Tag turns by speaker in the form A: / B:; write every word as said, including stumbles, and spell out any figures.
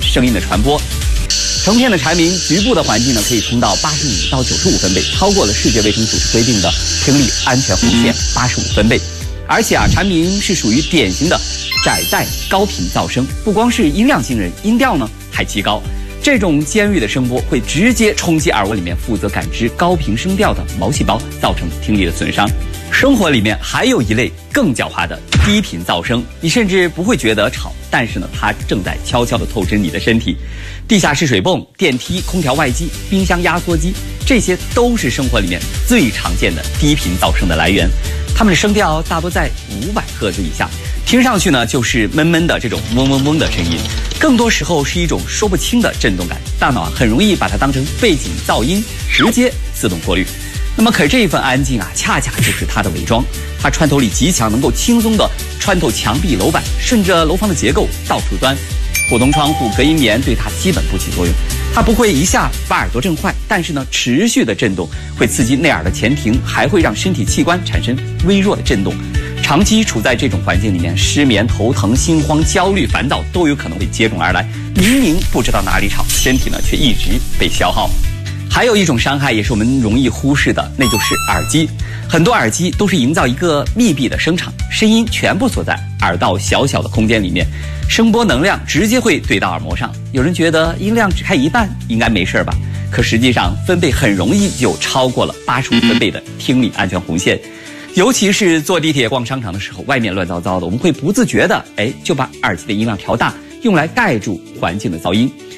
A: 声音的传播。成片的蝉鸣，局部的环境呢可以冲到八十五到九十五分贝，超过了世界卫生组织规定的听力安全红线八十五分贝。而且啊，蝉鸣是属于典型的窄带高频噪声，不光是音量惊人，音调呢还极高。这种尖锐的声波会直接冲击耳蜗里面负责感知高频声调的毛细胞，造成听力的损伤。生活里面还有一类更狡猾的低频噪声，你甚至不会觉得吵，但是呢，它正在悄悄地透支你的身体。地下室水泵、电梯、空调外机、冰箱压缩机，这些都是生活里面最常见的低频噪声的来源。它们的声调大多在五百赫兹以下，听上去呢就是闷闷的这种嗡嗡嗡的声音，更多时候是一种说不清的震动感，大脑啊很容易把它当成背景噪音，直接自动过滤。那么可这份安静啊，恰恰就是它的伪装，它穿透力极强，能够轻松地穿透墙壁楼板，顺着楼房的结构到处钻。普通窗户隔音棉对它基本不起作用，它不会一下把耳朵震坏，但是呢，持续的震动会刺激内耳的前庭，还会让身体器官产生微弱的震动。长期处在这种环境里面，失眠、头疼、心慌、焦虑、烦躁都有可能会接踵而来。明明不知道哪里吵，身体呢却一直被消耗。还有一种伤害也是我们容易忽视的，那就是耳机。很多耳机都是营造一个密闭的声场，声音全部锁在耳道小小的空间里面，声波能量直接会对到耳膜上。有人觉得音量只开一半应该没事吧？可实际上分贝很容易就超过了八十五分贝的听力安全红线。尤其是坐地铁、逛商场的时候，外面乱糟糟的，我们会不自觉的哎就把耳机的音量调大，用来盖住环境的噪音。